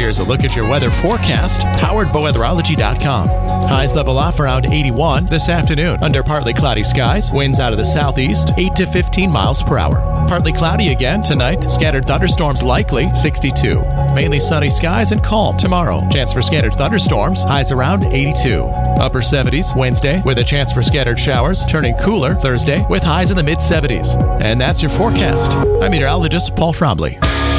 Here's a look at your weather forecast, powered by weatherology.com. Highs level off around 81 this afternoon. Under partly cloudy skies, winds out of the southeast, 8 to 15 miles per hour. Partly cloudy again tonight. Scattered thunderstorms likely, 62. Mainly sunny skies and calm tomorrow. Chance for scattered thunderstorms, highs around 82. Upper 70s Wednesday with a chance for scattered showers, turning cooler Thursday with highs in the mid-70s. And that's your forecast. I'm meteorologist Paul Trombley.